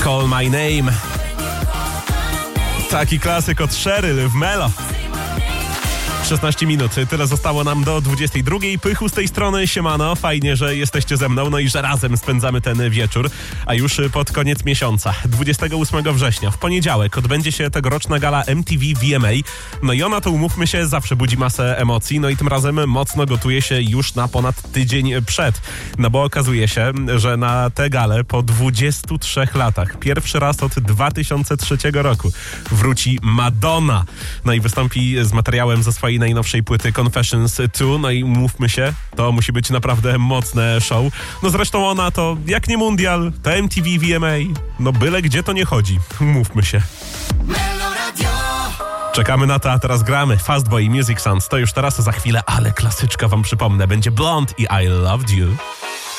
Call My Name. Taki klasyk od Sheryl w Melo. 16 minut, tyle zostało nam do 22. Pychu z tej strony, siemano, fajnie, że jesteście ze mną, no i że razem spędzamy ten wieczór, a już pod koniec miesiąca, 28 września, w poniedziałek odbędzie się tegoroczna gala MTV VMA, no i ona, to umówmy się, zawsze budzi masę emocji, no i tym razem mocno gotuje się już na ponad tydzień przed, no bo okazuje się, że na tę galę po 23 latach, pierwszy raz od 2003 roku wróci Madonna, no i wystąpi z materiałem ze swojej najnowszej płyty Confessions 2, no i mówmy się, to musi być naprawdę mocne show. No zresztą ona to jak nie mundial, to MTV VMA, no byle gdzie to nie chodzi, mówmy się. Czekamy na to, a teraz gramy Fastboy i Music Sounds, to już teraz, za chwilę, ale klasyczka wam przypomnę, będzie Blonde i I Loved You.